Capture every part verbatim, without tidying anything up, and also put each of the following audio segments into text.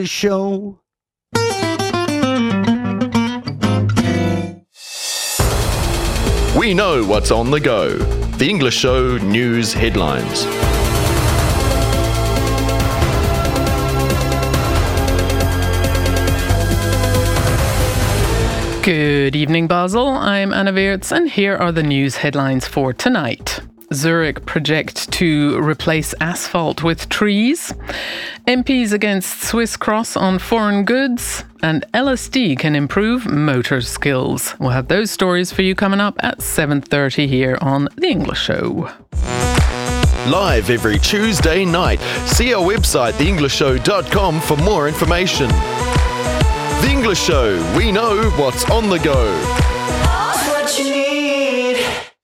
Show. We know what's on the go. The English Show News Headlines. Good evening, Basel. I'm Anna Weerts, and here are the news headlines for tonight. Zurich project to replace asphalt with trees. M Ps against Swiss Cross on foreign goods. And L S D can improve motor skills. We'll have those stories for you coming up at seven thirty here on The English Show. Live every Tuesday night. See our website, the english show dot com, for more information. The English Show. We know what's on the go. What you need.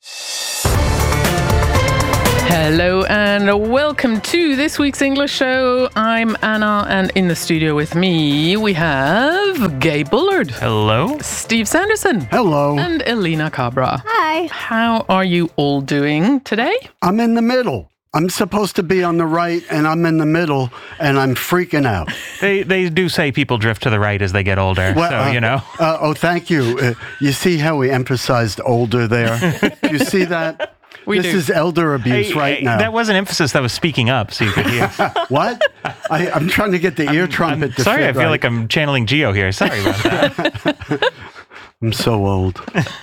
Hello and welcome to this week's English Show. I'm Anna, and in the studio with me we have Gay Bullard. Hello. Steve Sanderson. Hello. And Elena Cabra. Hi. How are you all doing today? I'm in the middle. I'm supposed to be on the right, and I'm in the middle, and I'm freaking out. They they do say people drift to the right as they get older, Well, so, uh, you know. Uh, oh, thank you. Uh, you see how we emphasized older there? You see that? We this do. is elder abuse Hey, right hey, now. That was an emphasis that was speaking up, so you could hear. What? I, I'm trying to get the ear trumpet I'm to sorry, fit I feel right. like I'm channeling Geo here. Sorry about that. I'm so old.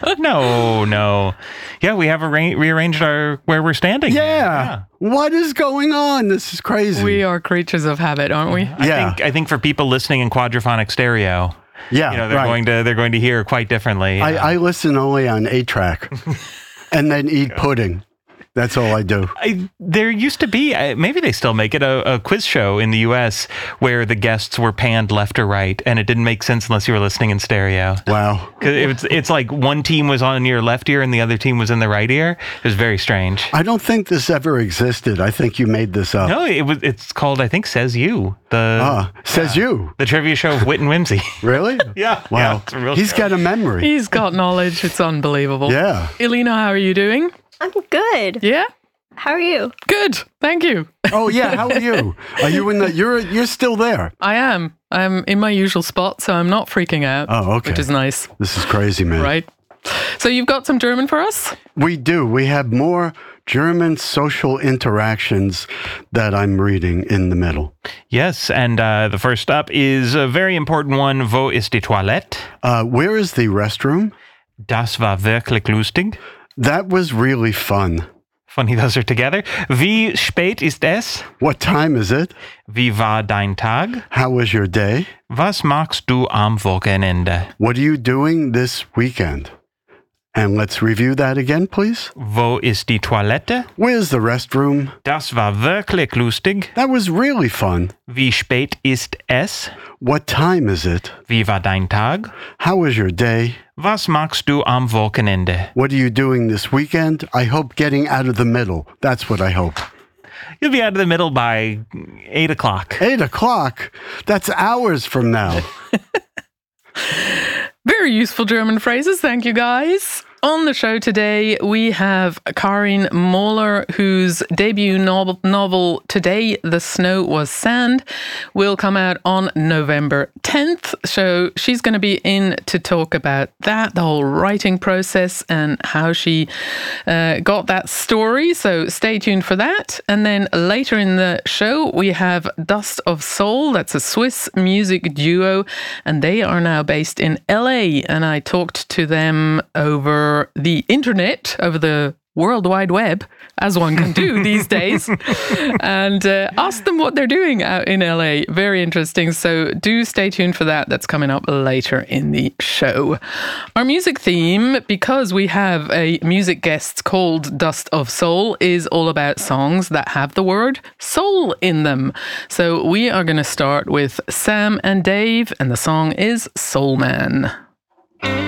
no, no. Yeah, we have arra- rearranged our where we're standing. Yeah. What is going on? This is crazy. We are creatures of habit, aren't we? I Yeah. think I think for people listening in quadraphonic stereo, Yeah, you know, they're right. going to they're going to hear quite differently. I, Uh, I listen only on eight track and then eat pudding. That's all I do. I, there used to be, uh, maybe they still make it, a, a quiz show in the U S where the guests were panned left or right, and it didn't make sense unless you were listening in stereo. Wow. Because it was, it's like one team was on your left ear and the other team was in the right ear. It was very strange. I don't think this ever existed. I think you made this up. No, it was. It's called, I think, Says You, the Ah, says you. the trivia show of Wit and Whimsy. Really? Yeah. Wow. Yeah, it's a real He's show. got a memory. He's got knowledge. It's unbelievable. Yeah. Elena, how are you doing? I'm good. Yeah? How are you? Good. Thank you. Oh yeah. How are you? Are you in the? You're you're still there. I am. I'm in my usual spot, so I'm not freaking out. Oh, okay. Which is nice, This is crazy, man. right? So you've got some German for us? We do. We have more German social interactions that I'm reading in the middle. Yes, and uh, the first up is a very important one. Wo ist die Toilette? Uh, where is the restroom? Das war wirklich lustig. That was really fun. Funny those are together. Wie spät ist es? What time is it? Wie war dein Tag? How was your day? Was machst du am Wochenende? What are you doing this weekend? And let's review that again, please. Wo ist die Toilette? Where's the restroom? Das war wirklich lustig. That was really fun. Wie spät ist es? What time is it? Wie war dein Tag? How was your day? Was machst du am Wochenende? What are you doing this weekend? I hope getting out of the middle. That's what I hope. You'll be out of the middle by eight o'clock. Eight o'clock? That's hours from now. Very useful German phrases. Thank you, guys. On the show today, we have Karin Moller, whose debut novel, novel Today the Snow Was Sand will come out on November tenth. So she's going to be in to talk about that, the whole writing process and how she uh, got that story. So stay tuned for that. And then later in the show, we have Dust of Soul. That's a Swiss music duo, and they are now based in L A. And I talked to them over the internet, over the World Wide Web, as one can do these days, and uh, asked them what they're doing out in L A. Very interesting. So do stay tuned for that. That's coming up later in the show. Our music theme, because we have a music guest called Dust of Soul, is all about songs that have the word soul in them. So we are going to start with Sam and Dave, and the song is Soul Man.